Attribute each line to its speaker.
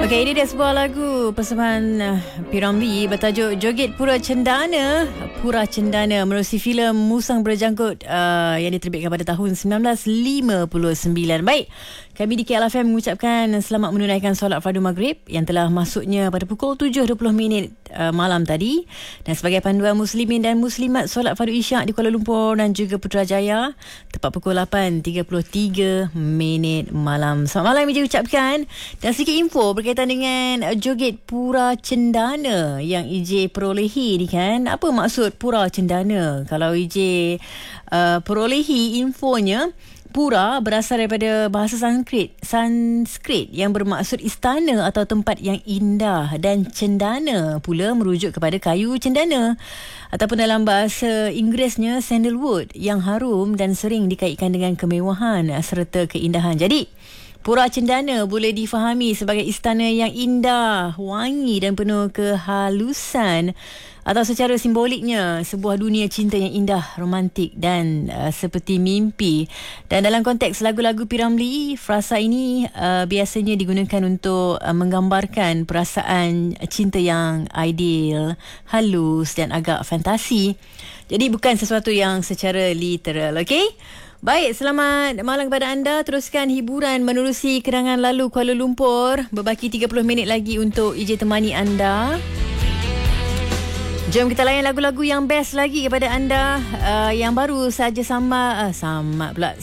Speaker 1: Okey, ini dia sebuah lagu persembahan P.Ramlee bertajuk Joget Pura Cendana. Pura Cendana menerusi filem Musang Berjanggut yang diterbitkan pada tahun 1959. Baik, kami di KLFM mengucapkan selamat menunaikan solat fardu maghrib yang telah masuknya pada pukul 7.20 malam tadi. Dan sebagai panduan muslimin dan muslimat solat fardu isyak di Kuala Lumpur dan juga Putrajaya tepat pukul 8.33 malam. Selamat malam Ijay ucapkan. Dan sedikit info berkaitan dengan joget Pura Cendana yang Ijay perolehi ni kan. Apa maksud Pura Cendana? Kalau Ijay perolehi infonya, Pura berasal daripada bahasa Sanskrit yang bermaksud istana atau tempat yang indah, dan cendana pula merujuk kepada kayu cendana ataupun dalam bahasa Inggerisnya sandalwood yang harum dan sering dikaitkan dengan kemewahan serta keindahan. Jadi Pura Cendana boleh difahami sebagai istana yang indah, wangi dan penuh kehalusan, atau secara simboliknya sebuah dunia cinta yang indah, romantik dan seperti mimpi. Dan dalam konteks lagu-lagu P.Ramlee, frasa ini biasanya digunakan untuk menggambarkan perasaan cinta yang ideal, halus dan agak fantasi. Jadi bukan sesuatu yang secara literal, okey? Baik, selamat malam kepada anda. Teruskan hiburan menerusi kerangan lalu Kuala Lumpur. Berbaki 30 minit lagi untuk Ijay temani anda. Jom kita layan lagu-lagu yang best lagi kepada anda yang baru saja sama pula